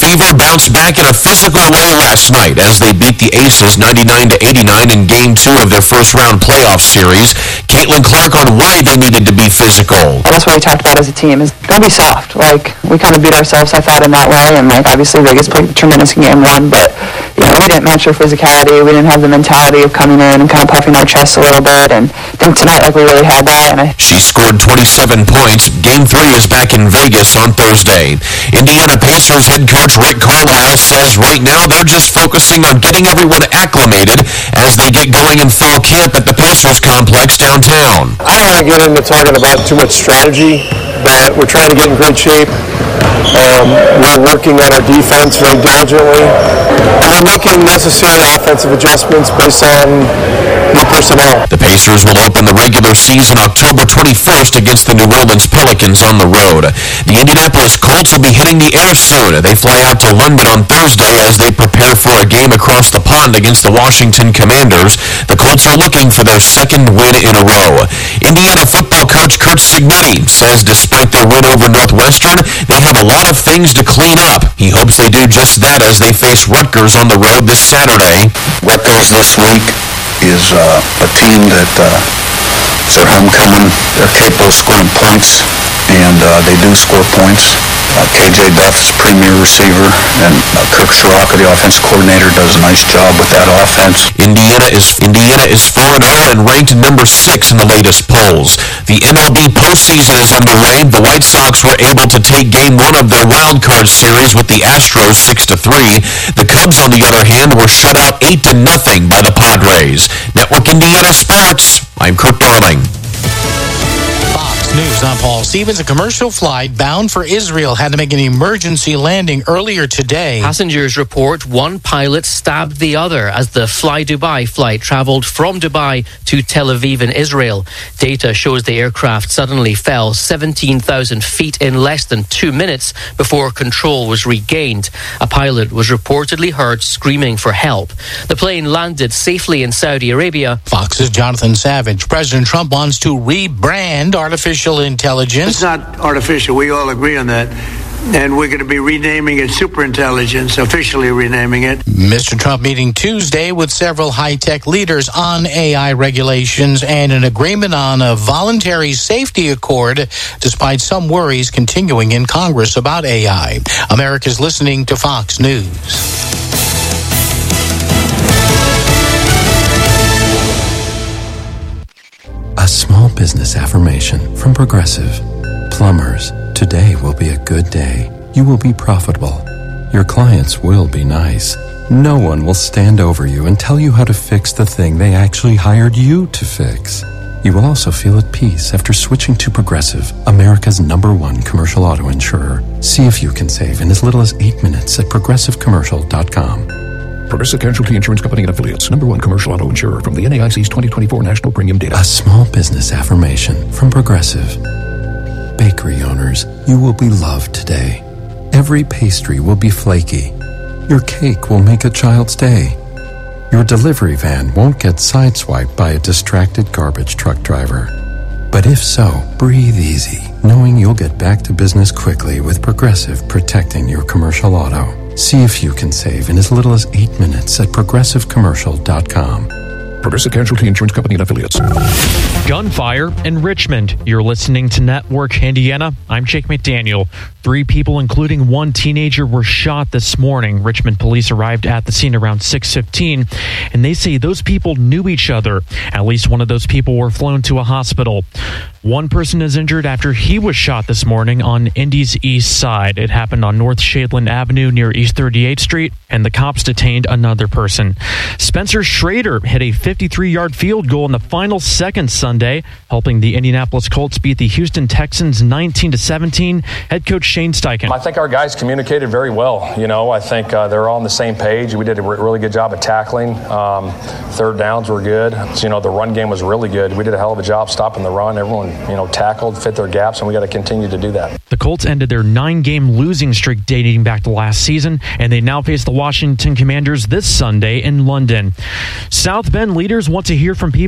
Fever bounced back in a physical way last night as they beat the Aces 99-89 in Game 2 of their first-round playoff series. Caitlin Clark on why they needed to be physical. That's what we talked about as a team, is don't be soft. We kind of beat ourselves, I thought, in that way, and obviously Vegas played tremendous in Game 1, but we didn't match our physicality. We didn't have the mentality of coming in and kind of puffing our chests a little bit, and I think tonight we really had that. She scored 27 points. Game 3 is back in Vegas on Thursday. Indiana Pacers head coach Rick Carlisle says right now they're just focusing on getting everyone acclimated as they get going in fall camp at the Pacers complex downtown. I don't want to get into talking about too much strategy, but we're trying to get in good shape. We're working on our defense very diligently, and we're making necessary offensive adjustments based on new personnel. The Pacers will open the regular season October 21st against the New Orleans Pelicans on the road. The Indianapolis Colts will be hitting the air soon. They fly out to London on Thursday as they prepare for a game across the pond against the Washington Commanders. The Colts are looking for their second win in a row. Indiana football coach Curt Cignetti says despite their win over Northwestern, they have a lot of things to clean up. He hopes they do just that as they face Rutgers on the road this Saturday. Rutgers this week is a team that it's their homecoming. They're capable of scoring points, and they do score points. KJ Duff is premier receiver, and Kirk Ciarrocca, the offensive coordinator, does a nice job with that offense. Indiana is 4-0 and ranked number 6 in the latest polls. The MLB postseason is underway. The White Sox were able to take Game 1 of their wild card series with the Astros 6-3. The Cubs, on the other hand, were shut out 8-0 by the Padres. Network Indiana Sports. I'm Kurt Darling. Fox News, I'm Paul Stevens. A commercial flight bound for Israel had to make an emergency landing earlier today. Passengers report one pilot stabbed the other as the Fly Dubai flight traveled from Dubai to Tel Aviv in Israel. Data shows the aircraft suddenly fell 17,000 feet in less than 2 minutes before control was regained. A pilot was reportedly heard screaming for help. The plane landed safely in Saudi Arabia. Fox's Jonathan Savage. President Trump wants to rebrand artificial intelligence. It's not artificial. We all agree on that. And we're going to be renaming it superintelligence, officially renaming it. Mr. Trump meeting Tuesday with several high-tech leaders on AI regulations and an agreement on a voluntary safety accord, despite some worries continuing in Congress about AI. America's listening to Fox News. A small business affirmation from Progressive. Plumbers, today will be a good day. You will be profitable. Your clients will be nice. No one will stand over you and tell you how to fix the thing they actually hired you to fix. You will also feel at peace after switching to Progressive, America's #1 commercial auto insurer. See if you can save in as little as 8 minutes at progressivecommercial.com. Progressive Casualty Insurance Company and Affiliates, #1 commercial auto insurer from the NAIC's 2024 National Premium Data. A small business affirmation from Progressive. Bakery owners, you will be loved today. Every pastry will be flaky. Your cake will make a child's day. Your delivery van won't get sideswiped by a distracted garbage truck driver. But if so, breathe easy, knowing you'll get back to business quickly with Progressive protecting your commercial auto. See if you can save in as little as 8 minutes at progressivecommercial.com. Progressive Casualty Insurance Company and Affiliates. Gunfire in Richmond. You're listening to Network Indiana. I'm Jake McDaniel. 3 people, including 1 teenager, were shot this morning. Richmond police arrived at the scene around 6:15, and they say those people knew each other. At least one of those people were flown to a hospital. 1 person is injured after he was shot this morning on Indy's east side. It happened on North Shadeland Avenue near East 38th Street, and the cops detained another person. Spencer Schrader hit a 53-yard field goal in the final seconds Sunday, helping the Indianapolis Colts beat the Houston Texans 19-17. Head coach Shane Steichen. I think our guys communicated very well. I think they're all on the same page. We did a really good job of tackling. Third downs were good. The run game was really good. We did a hell of a job stopping the run. Everyone, tackled, fit their gaps, and we got to continue to do that. The Colts ended their 9-game losing streak dating back to last season, and they now face the Washington Commanders this Sunday in London. South Bend leaders want to hear from people